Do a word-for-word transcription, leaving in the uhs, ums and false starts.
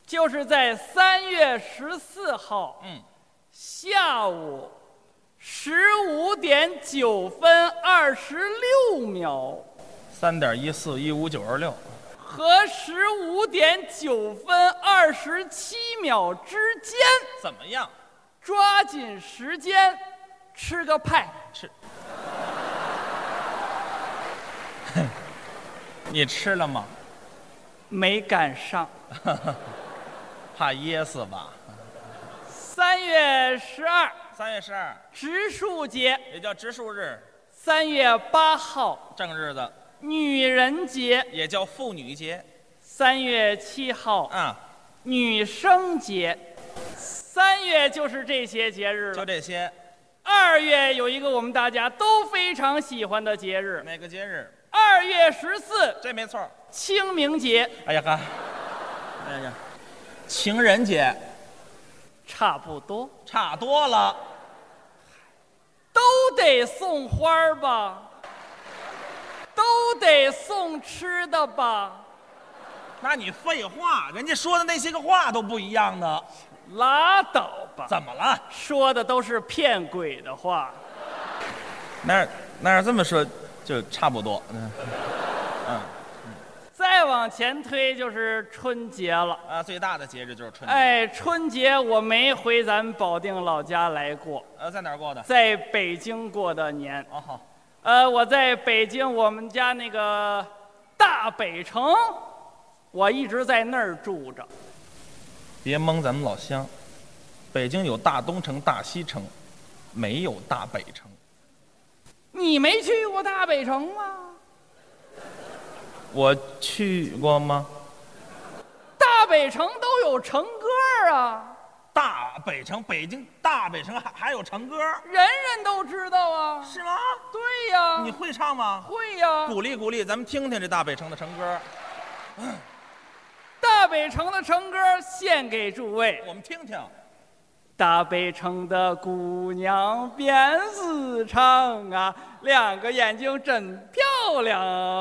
就是在三月十四号， 嗯， 下午十五点九分二十六秒三点一四一五九二六和十五点九分二十七秒之间， 怎么样？ 抓紧时间吃个派。 吃？你吃了吗？ 没赶上。 怕噎死吧？ 三月十二， 三月十二， 植树节； 也叫植树日， 三月八号， 正日子， 女人节； 也叫妇女节。 三月七号， 啊， 女生节。三月就是这些节日了。 就这些。 二月有一个我们大家都非常喜欢的节日， 哪个节日？ 二月十四， 这没错。 清明节。 哎呀哈，哎呀，情人节差不多， 差多了。 都得送花儿吧，都得送吃的吧。 那你废话，人家说的那些个话都不一样的。 拉倒吧， 怎么了？ 说的都是骗鬼的话。 那那要这么说，就差不多。嗯嗯再往前推就是春节了。 啊，最大的节日就是春节。 哎，春节我没回咱保定老家来过， 呃，在哪儿过的？ 在北京过的年。 哦好。 呃，我在北京我们家那个大北城，我一直在那儿住着。 别蒙咱们老乡，北京有大东城、大西城，没有大北城。 你没去过大北城吗？ 我去过吗？ 大北城都有城歌啊， 大北城，北京大北城还还有城歌， 人人都知道啊。 是吗？ 对呀。 你会唱吗？ 会呀。 鼓励鼓励，咱们听听这大北城的城歌。 大北城的城歌献给诸位。 我们听听。 大北城的姑娘辫子长啊，两个眼睛真漂亮。